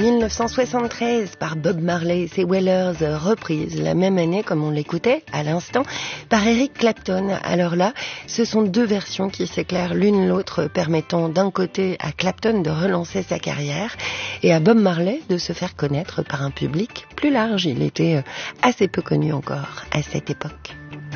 1973 par Bob Marley et ses Wailers, reprise la même année comme on l'écoutait à l'instant par Eric Clapton. Alors là, ce sont deux versions qui s'éclairent l'une l'autre, permettant d'un côté à Clapton de relancer sa carrière et à Bob Marley de se faire connaître par un public plus large. Il était assez peu connu encore à cette époque.